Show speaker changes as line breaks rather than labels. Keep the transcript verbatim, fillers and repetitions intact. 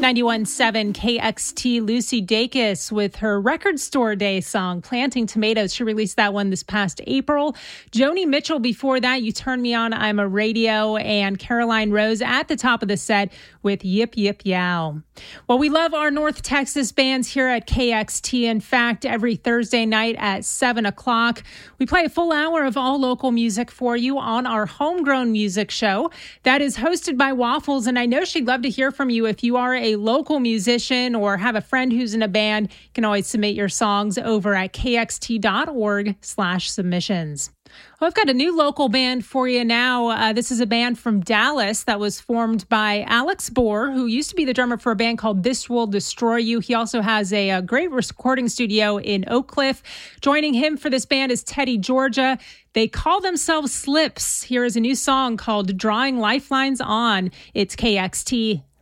ninety-one point seven K X T, Lucy Dacus with her Record Store Day song, Planting Tomatoes. She released that one this past April. Joni Mitchell before that, You Turn Me On, I'm a Radio, and Caroline Rose at the top of the set with Yip Yip Yow. Well, we love our North Texas bands here at K X T. In fact, every Thursday night at seven o'clock, we play a full hour of all local music for you on our Homegrown Music Show. That is hosted by Waffles, and I know she'd love to hear from you. If you are a local musician or have a friend who's in a band, you can always submit your songs over at kxt.org slash submissions. Well, I've got a new local band for you now. Uh, this is a band from Dallas that was formed by Alex Bohr, who used to be the drummer for a band called This Will Destroy You. He also has a, a great recording studio in Oak Cliff. Joining him for this band is Teddy Georgia. They call themselves Slips. Here is a new song called Drawing Lifelines On. It's K X T